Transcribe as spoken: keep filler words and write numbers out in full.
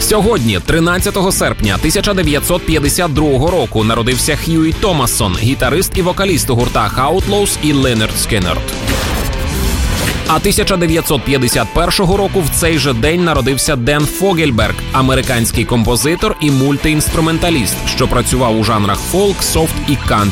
Сьогодні, тринадцятого серпня тисяча дев'ятсот п'ятдесят другого року, народився Хьюі Томассон, гітарист і вокаліст гурта Outlaws і Лynyrd Skynyrd. А тисяча дев'ятсот п'ятдесят першого року в цей же день народився Ден Фогельберг, американський композитор і мультиінструменталіст, що працював у жанрах фолк, софт і кантрі.